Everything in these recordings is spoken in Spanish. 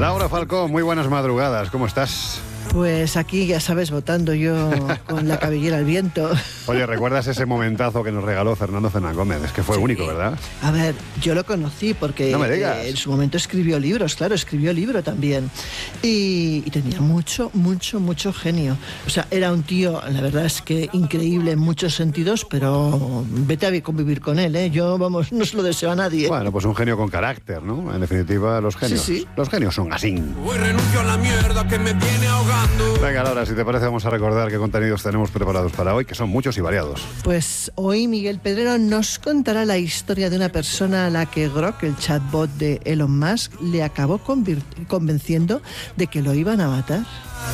Laura Falcón, muy buenas madrugadas, ¿cómo estás? Pues aquí, ya sabes, votando yo con la cabellera al viento. Oye, ¿recuerdas ese momentazo que nos regaló Fernando Fernán Gómez? Es que fue único, ¿verdad? A ver, yo lo conocí porque no me digas. En su momento escribió libros, claro, escribió libro también. Y tenía mucho genio. O sea, era un tío, la verdad es que increíble en muchos sentidos, pero vete a convivir con él, ¿eh? Yo, vamos, no se lo deseo a nadie. Bueno, pues un genio con carácter, ¿no? En definitiva, los genios. Sí. Los genios son así. Hoy renuncio a la mierda que me tiene ahogando. Venga, Laura, si te parece, vamos a recordar qué contenidos tenemos preparados para hoy, que son muchos y variados. Pues hoy Miguel Pedrero nos contará la historia de una persona a la que Grok, el chatbot de Elon Musk, le acabó convenciendo de que lo iban a matar.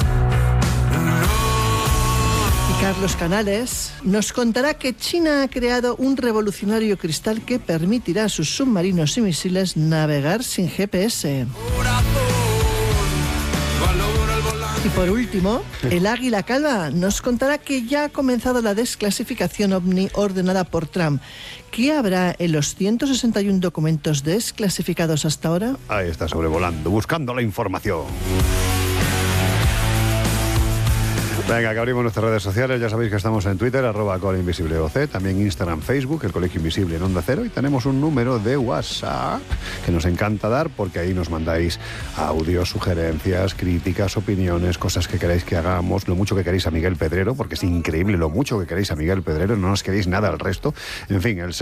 Y Carlos Canales nos contará que China ha creado un revolucionario cristal que permitirá a sus submarinos y misiles navegar sin GPS. Y por último, el Águila Calva nos contará que ya ha comenzado la desclasificación OVNI ordenada por Trump. ¿Qué habrá en los 161 documentos desclasificados hasta ahora? Ahí está, sobrevolando, buscando la información. Venga, que abrimos nuestras redes sociales. Ya sabéis que estamos en Twitter, @ColeInvisibleOC, también Instagram, Facebook, el Colegio Invisible en Onda Cero, y tenemos un número de WhatsApp que nos encanta dar porque ahí nos mandáis audios, sugerencias, críticas, opiniones, cosas que queráis que hagamos, lo mucho que queréis a Miguel Pedrero, porque es increíble lo mucho que queréis a Miguel Pedrero, no nos queréis nada al resto. En fin, el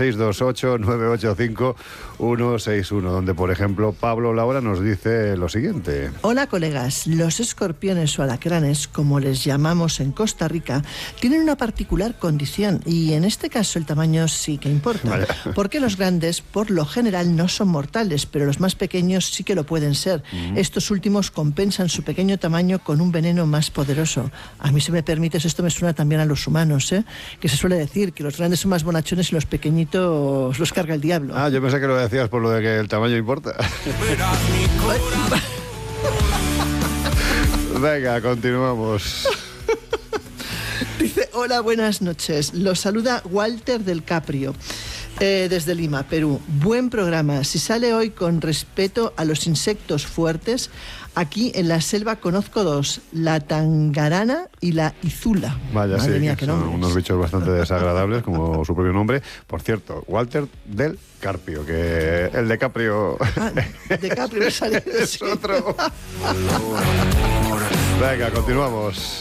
628-985-161, donde, por ejemplo, Pablo Laura nos dice lo siguiente. Hola, colegas. Los escorpiones o alacranes, como les llamamos en Costa Rica, tienen una particular condición y en este caso el tamaño sí que importa. Vaya. Porque los grandes por lo general no son mortales, pero los más pequeños sí que lo pueden ser. Estos últimos compensan su pequeño tamaño con un veneno más poderoso. A mí, si me permites, esto me suena también a los humanos, ¿eh? Que se suele decir que los grandes son más bonachones y los pequeñitos los carga el diablo. Ah, yo pensé que lo decías por lo de que el tamaño importa. Venga, continuamos. Dice, hola, buenas noches. Los saluda Walter del Caprio, desde Lima, Perú. Buen programa. Si sale hoy con respeto a los insectos fuertes, aquí en la selva conozco dos, la tangarana y la izula. Vaya, Madre sí, mía, que qué son nombres. unos bichos bastante desagradables, como su propio nombre. Por cierto, Walter del Carpio, que el de Caprio... Ah, de Caprio me sale. es Sí. otro. Venga, continuamos.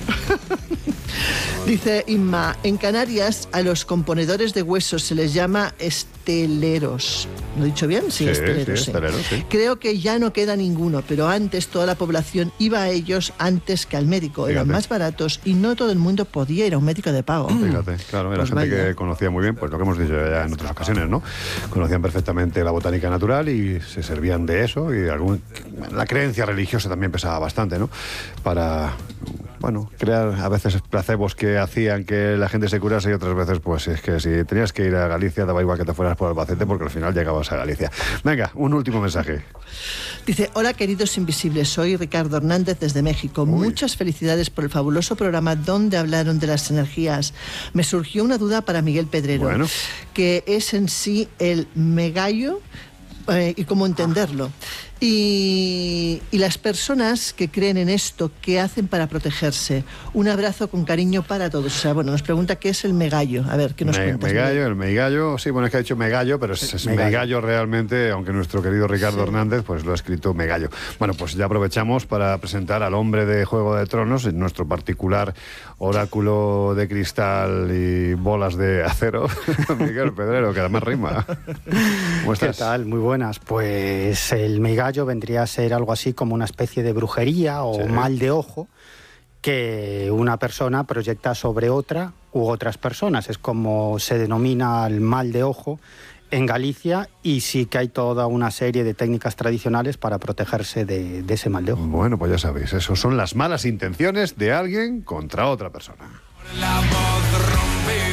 Dice Inma, en Canarias a los componedores de huesos se les llama esteleros. ¿Lo he dicho bien? Sí, esteleros. Sí, esteleros, sí. Creo que ya no queda ninguno, pero antes toda la población iba a ellos antes que al médico. Eran Fíjate. más baratos y no todo el mundo podía ir a un médico de pago. Fíjate, claro, era Pues gente vaya. que conocía muy bien, pues lo que hemos dicho ya en otras ocasiones, ¿no? Conocían perfectamente la botánica natural y se servían de eso, y la creencia religiosa también pesaba bastante, ¿no? Para, bueno, crear a veces placebos que hacían que la gente se curase, y otras veces, pues es que si tenías que ir a Galicia, daba igual que te fueras por Albacete, porque al final llegabas a Galicia. Venga, un último mensaje. Dice, hola queridos invisibles, soy Ricardo Hernández desde México. Muchas felicidades por el fabuloso programa donde hablaron de las energías. Me surgió una duda para Miguel Pedrero, Bueno. que es en sí el megallo y cómo entenderlo. Y las personas que creen en esto, ¿qué hacen para protegerse? Un abrazo con cariño para todos. O sea, bueno, nos pregunta qué es el megallo. A ver, ¿qué nos cuentas? Megallo, el megallo, sí, bueno, es que ha dicho megallo, pero es megallo realmente, aunque nuestro querido Ricardo Hernández pues lo ha escrito megallo. Bueno, pues ya aprovechamos para presentar al hombre de Juego de Tronos, en nuestro particular oráculo de cristal y bolas de acero, Miguel Pedrero, que además rima. ¿Cómo estás? ¿Qué tal? Muy buenas. Pues el megallo vendría a ser algo así como una especie de brujería o mal de ojo que una persona proyecta sobre otra u otras personas. Es como se denomina el mal de ojo en Galicia, y sí que hay toda una serie de técnicas tradicionales para protegerse de ese mal de ojo. Bueno, pues ya sabéis, eso son las malas intenciones de alguien contra otra persona. La voz rompe de mis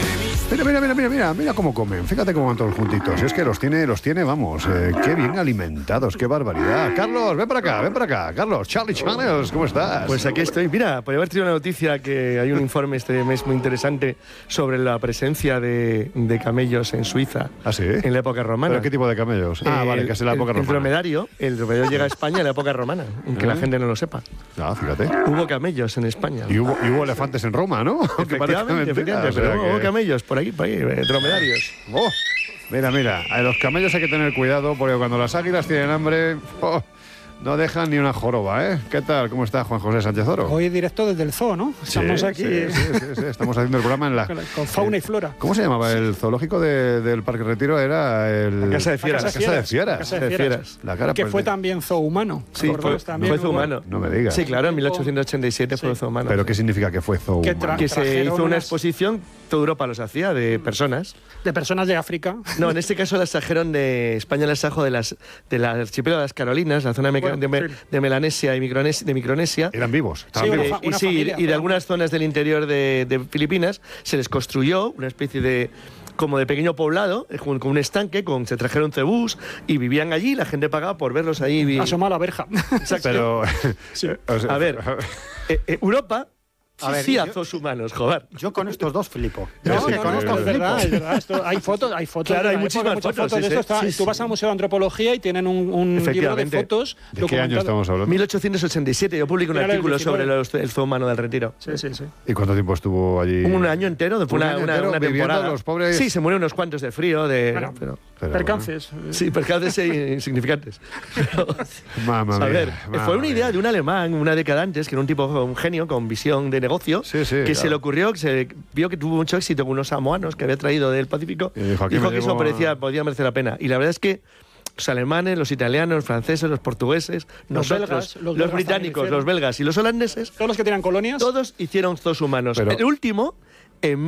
Mira cómo comen. Fíjate cómo van todos juntitos. Es que los tiene, vamos, qué bien alimentados, qué barbaridad. Carlos, ven para acá. Carlos, Charlie Channels, ¿cómo estás? Pues aquí estoy. Mira, podría haber tenido una noticia que hay un informe este mes muy interesante sobre la presencia de camellos en Suiza. ¿Ah, sí? En la época romana. ¿Pero qué tipo de camellos? Vale, que es en la época romana. El dromedario llega a España en la época romana, aunque la gente no lo sepa. Fíjate. Hubo camellos en España. Y hubo elefantes en Roma, ¿no? Efectivamente, pero hubo camellos por ahí, dromedarios. Mira, a los camellos hay que tener cuidado porque cuando las águilas tienen hambre, no dejan ni una joroba, ¿eh? ¿Qué tal? ¿Cómo está Juan José Sánchez Oro? Hoy directo desde el zoo, ¿no? Estamos aquí. Sí, estamos haciendo el programa con fauna y flora. ¿Cómo se llamaba el zoológico del Parque Retiro? Era la Casa de Fieras. La Casa de Fieras. Que fue también zoo humano. Sí, fue zoo humano. No me digas. Sí, claro, en 1887 fue zoo humano. ¿Pero qué significa que fue zoo humano? Que se hizo una exposición, toda Europa los hacía, de personas. De personas de África. No, en este caso las trajeron de España, las trajo del archipiélago de las Carolinas, la zona de Melanesia y Micronesia. Eran vivos. Y de algunas zonas del interior de Filipinas se les construyó una especie de pequeño poblado, con un estanque, se trajeron cebús y vivían allí, la gente pagaba por verlos ahí. Asoma la verja. Pero, Exacto. A ver, Europa... Sí, a zoos humanos, joder. Yo con estos dos flipo. Con estos es verdad. Hay fotos. Claro, hay muchísimas fotos de esto. Tú vas al Museo de Antropología y tienen un libro de fotos. ¿De qué año estamos hablando? 1887. Yo publiqué un artículo sobre el zoo humano del Retiro. Sí. ¿Y cuánto tiempo estuvo allí? Un año entero, después una temporada. Los pobres... Sí, se murieron unos cuantos de frío, percances. Bueno. Sí, percances insignificantes. Mamma mía. Fue una idea de un alemán, una década antes, que era un genio con visión de negocio, que se le ocurrió, que se vio que tuvo mucho éxito con unos samoanos que había traído del Pacífico, y dijo que eso podía merecer la pena. Y la verdad es que los alemanes, los italianos, los franceses, los portugueses, nosotros, los británicos, los belgas y los holandeses, todos los que tenían colonias, todos hicieron zoos humanos. El último en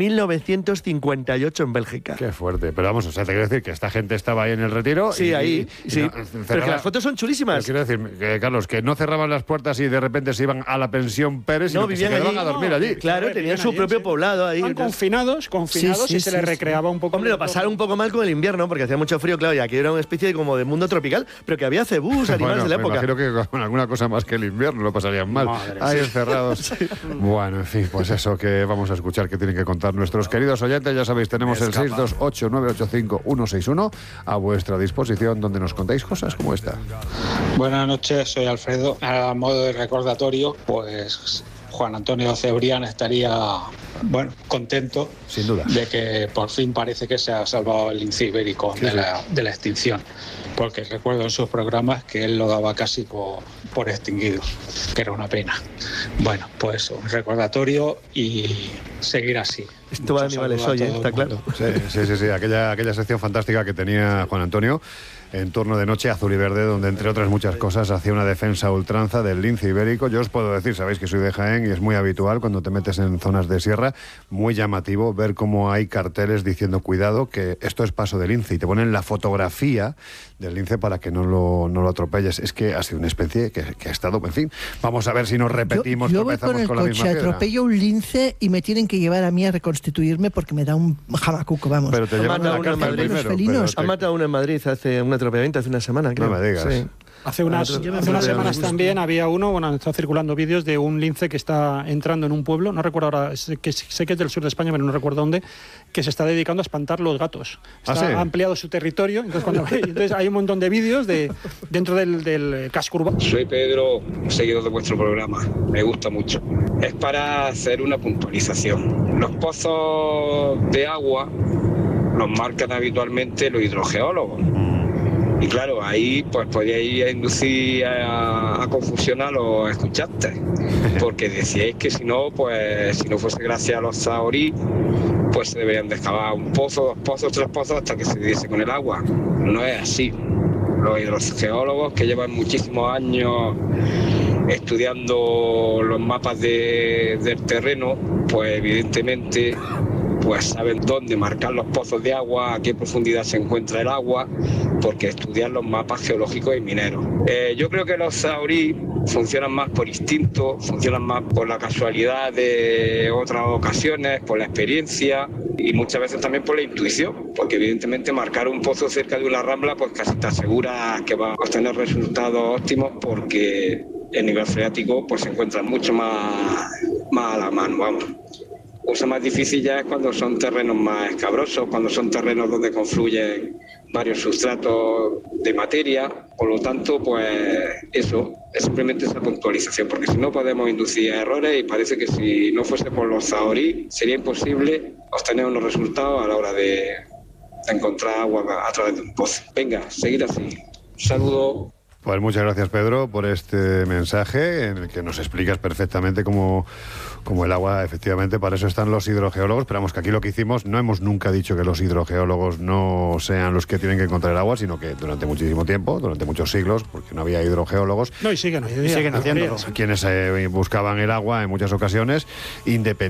1958 en Bélgica. Qué fuerte. Pero vamos, te quiero decir que esta gente estaba ahí en el Retiro. Sí, ahí. Pero que las fotos son chulísimas. Quiero decir, Carlos, que no cerraban las puertas y de repente se iban a la pensión Pérez, sino que se quedaban a dormir allí. Claro, tenían su propio poblado ahí. Estaban confinados y se les recreaba un poco. Hombre, lo pasaron un poco mal con el invierno porque hacía mucho frío, claro, y aquí era una especie de mundo tropical, pero que había cebús, animales de la época. Me imagino que con alguna cosa más que el invierno lo pasarían mal. Ahí encerrados. Bueno, en fin, pues eso que vamos a escuchar que tienen que contar nuestros queridos oyentes. Ya sabéis, tenemos el 628-985-161 a vuestra disposición, donde nos contáis cosas como esta. Buenas noches, soy Alfredo. A modo de recordatorio, pues Juan Antonio Cebrián estaría, contento, sin duda, de que por fin parece que se ha salvado el lince ibérico de la extinción, porque recuerdo en sus programas que él lo daba casi por extinguido, que era una pena. Bueno, pues un recordatorio y seguir así. Esto va de animales hoy, está claro. Sí, aquella sección fantástica que tenía Juan Antonio en Turno de Noche, Azul y Verde, donde entre otras muchas cosas hacía una defensa a ultranza del lince ibérico. Yo os puedo decir, sabéis que soy de Jaén y es muy habitual cuando te metes en zonas de sierra, muy llamativo ver cómo hay carteles diciendo cuidado, que esto es paso de lince, y te ponen la fotografía del lince para que no lo atropelles. Es que ha sido una especie que ha estado, en fin, vamos a ver si nos repetimos. Yo voy con el coche, atropello un lince y me tienen que llevar a mí a reconstituirme porque me da un jamacuco, vamos. Pero te llevan a la cárcel primero. Han matado uno en Madrid hace un atropellamiento hace una semana, creo. No me digas. Sí. Hace unas semanas también había está circulando vídeos de un lince que está entrando en un pueblo, no recuerdo ahora, sé que es del sur de España, pero no recuerdo dónde, que se está dedicando a espantar los gatos. Ha ampliado su territorio, entonces hay un montón de vídeos dentro del casco urbano. Soy Pedro, seguidor de vuestro programa, me gusta mucho. Es para hacer una puntualización. Los pozos de agua los marcan habitualmente los hidrogeólogos. Y claro, ahí pues podíais inducir a confusión a los escuchantes, porque decíais que si no fuese gracias a los zahorí, pues se deberían de excavar un pozo, 2 pozos, 3 pozos hasta que se diese con el agua. No es así. Los hidrogeólogos, que llevan muchísimos años estudiando los mapas del terreno, pues evidentemente pues saben dónde marcar los pozos de agua, a qué profundidad se encuentra el agua, porque estudian los mapas geológicos y mineros. Yo creo que los zahorí funcionan más por instinto, funcionan más por la casualidad de otras ocasiones, por la experiencia y muchas veces también por la intuición, porque evidentemente marcar un pozo cerca de una rambla pues casi te asegura que va a obtener resultados óptimos, porque el nivel freático pues se encuentra mucho más a la mano, vamos. Cosa más difícil ya es cuando son terrenos más escabrosos, cuando son terrenos donde confluyen varios sustratos de materia. Por lo tanto, pues eso, es simplemente esa puntualización, porque si no podemos inducir errores y parece que si no fuese por los zahorí sería imposible obtener unos resultados a la hora de encontrar agua a través de un pozo. Venga, seguid así. Un saludo. Pues muchas gracias, Pedro, por este mensaje en el que nos explicas perfectamente cómo el agua, efectivamente, para eso están los hidrogeólogos. Pero vamos, que aquí lo que hicimos, no hemos nunca dicho que los hidrogeólogos no sean los que tienen que encontrar agua, sino que durante muchísimo tiempo, durante muchos siglos, porque no había hidrogeólogos, no, y siguen haciéndolo, quienes buscaban el agua en muchas ocasiones, independientemente